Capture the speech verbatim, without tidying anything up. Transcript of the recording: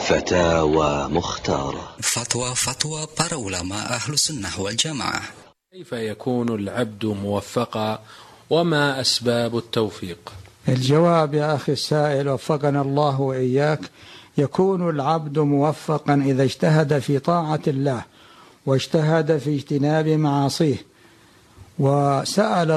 فتاوى مختارة. فتوى فتوى para ulama أهل السنة والجماعة. كيف يكون العبد موفقا وما أسباب التوفيق؟ الجواب يا أخي السائل وفقنا الله وإياك، يكون العبد موفقا إذا اجتهد في طاعة الله واجتهد في اجتناب معاصيه وسأل